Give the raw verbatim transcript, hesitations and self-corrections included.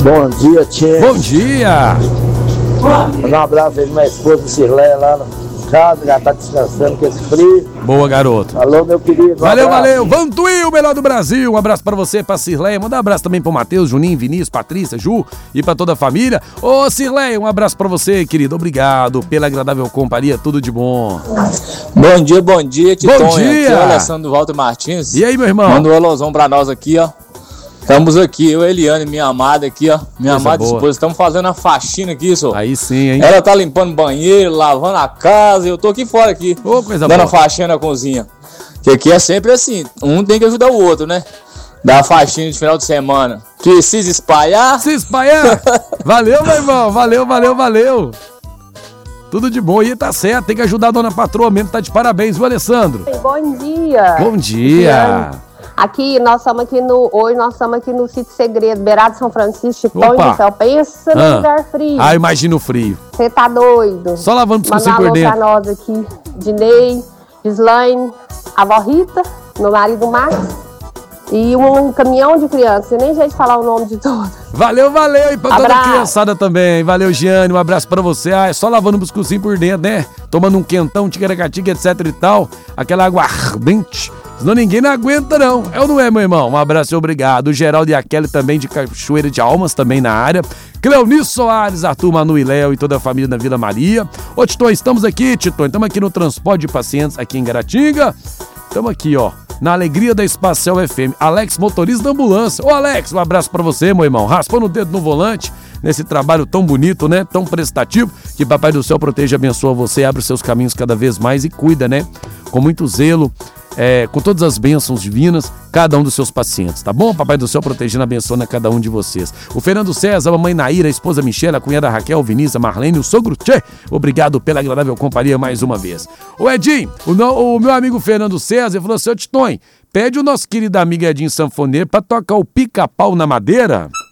Bom dia, tia. Bom dia. Mandar um abraço aí pra minha esposa, Cirleia, lá no casa, já tá descansando com esse frio. Boa, garoto. Alô, meu querido. Um valeu, abraço. valeu. Vantuil, o melhor do Brasil. Um abraço pra você, pra Cirleia. Manda um abraço também pro Matheus, Juninho, Vinícius, Patrícia, Ju e pra toda a família. Ô, Cirleia, um abraço pra você, querido. Obrigado pela agradável companhia. Tudo de bom. Bom dia, bom dia, Titonha. Bom dia. Aqui é o Alessandro Walter Martins. E aí, meu irmão? Manda um alôzão pra nós aqui, ó. Estamos aqui, eu, Eliane, minha amada aqui, ó. Minha Coisa amada boa. esposa. Estamos fazendo a faxina aqui, senhor. Aí sim, hein? Ela tá limpando banheiro, lavando a casa. Eu tô aqui fora aqui. Ô, coisa dando boa. a faxina na cozinha. Que aqui é sempre assim. Um tem que ajudar o outro, né? Dar a faxina de final de semana. Precisa espalhar? Se espalhar. Valeu, meu irmão. Valeu, valeu, valeu. Tudo de bom. E tá certo. Tem que ajudar a dona patroa mesmo. Tá de parabéns, viu, Alessandro? Bom dia. Bom dia. Aqui, nós estamos aqui no. Hoje nós estamos aqui no Sítio Segredo, beirado de São Francisco, Chipão Opa. do Céu. Pensa no Ah. lugar frio. Ah, imagina o frio. Você tá doido? Só lavando Manda pro um por alô pra dentro. nós aqui. Dinei, Gislaine, a avó Rita, meu marido Max. E um, um caminhão de criança. Eu nem sei de falar o nome de todos. Valeu, valeu. E pra toda a Abraço. criançada também. Valeu, Giane. Um abraço pra você. Ah, é só lavando o buscucinho por dentro, né? Tomando um quentão, ticaracatica, etc e tal. Aquela água ardente. Senão ninguém não aguenta, não. É ou não é, meu irmão? Um abraço e obrigado. O Geraldo e a Kelly também de Cachoeira de Almas, também na área. Cleonice Soares, Arthur, Manu e Léo e toda a família da Vila Maria. Ô, Titão, estamos aqui, Titão. Estamos aqui no transporte de pacientes aqui em Garatinga. Estamos aqui, ó, na alegria da Espacial F M. Alex, motorista da ambulância. Ô, Alex, um abraço pra você, meu irmão. Raspando o dedo no volante, nesse trabalho tão bonito, né? Tão prestativo. Que Papai do Céu proteja e abençoa você, abre os seus caminhos cada vez mais e cuida, né? Com muito zelo, é, com todas as bênçãos divinas, cada um dos seus pacientes, tá bom? Papai do Céu protegendo e abençoando a cada um de vocês. O Fernando César, a mamãe Naíra, a esposa Michela, a cunhada Raquel, Vinícius, a Marlene, o sogro Tchê. Obrigado pela agradável companhia mais uma vez. Ô, Edinho, o, no- o meu amigo Fernando César falou assim: ô, Titonho, pede o nosso querido amigo Edinho Sanfoneiro pra tocar o Pica-Pau na Madeira.